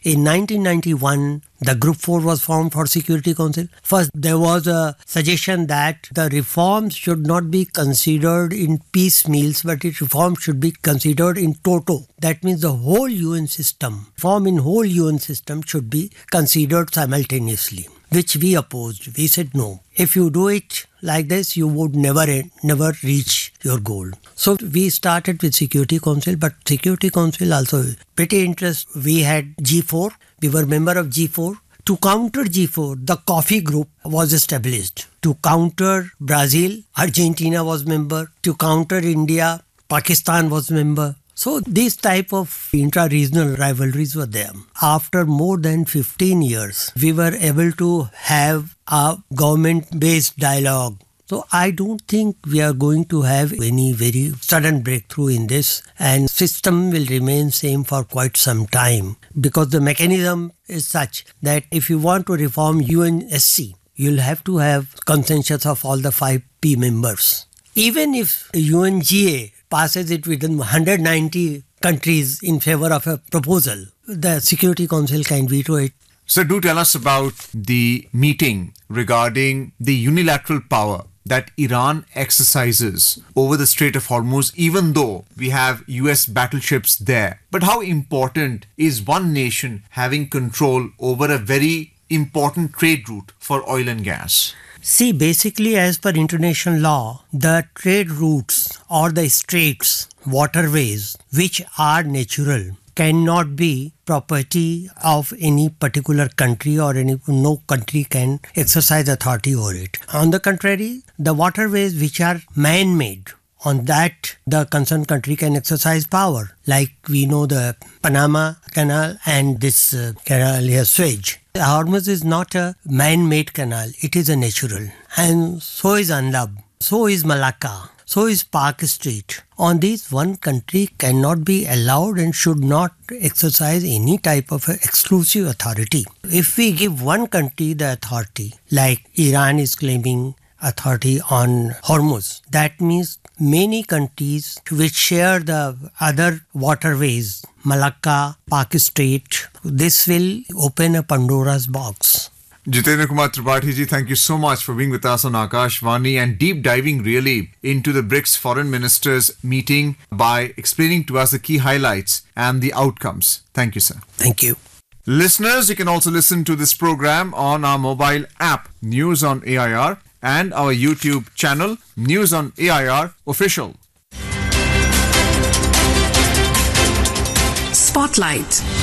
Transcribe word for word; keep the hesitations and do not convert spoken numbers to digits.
In nineteen ninety-one, the Group four was formed for Security Council. First, there was a suggestion that the reforms should not be considered in piecemeals, but it reforms should be considered in toto. That means the whole U N system, reform in whole U N system should be considered simultaneously, which we opposed. We said no. If you do it like this, you would never, never reach your goal. So we started with Security Council, but Security Council also pretty interesting. We had G four. We were member of G four. To counter G four, the Coffee Group was established. To counter Brazil, Argentina was member. To counter India, Pakistan was member. So these type of intra-regional rivalries were there. After more than fifteen years, we were able to have a government-based dialogue. So I don't think we are going to have any very sudden breakthrough in this, and system will remain same for quite some time, because the mechanism is such that if you want to reform U N S C, you'll have to have consensus of all the five P members. Even if U N G A passes it within one hundred ninety countries in favor of a proposal, the Security Council can veto it. So do tell us about the meeting regarding the unilateral power that Iran exercises over the Strait of Hormuz, even though we have U S battleships there. But how important is one nation having control over a very important trade route for oil and gas? See, basically, as per international law, the trade routes or the straits, waterways, which are natural, cannot be property of any particular country, or any no country can exercise authority over it. On the contrary, the waterways which are man-made, on that the concerned country can exercise power. Like we know the Panama Canal and this uh, canal here, Suez. Hormuz is not a man-made canal, it is a natural. And so is Anlab, so is Malacca, so is Park Strait. On these, one country cannot be allowed and should not exercise any type of exclusive authority. If we give one country the authority, like Iran is claiming authority on Hormuz, that means many countries which share the other waterways, Malacca, Park Strait, this will open a Pandora's box. Jitendra Kumar Tripathi ji, thank you so much for being with us on Akashvani and deep diving really into the BRICS foreign ministers meeting by explaining to us the key highlights and the outcomes. Thank you, sir. Thank you. Listeners, you can also listen to this program on our mobile app, News on A I R, and our YouTube channel, News on A I R Official. Spotlight.